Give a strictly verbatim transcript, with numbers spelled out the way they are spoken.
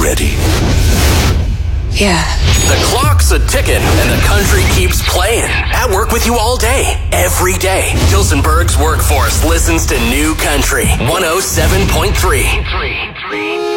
ready? Yeah. The clock's a ticking and the country keeps playing. At work with you all day, every day. Dilsenberg's workforce listens to New Country one oh seven point three.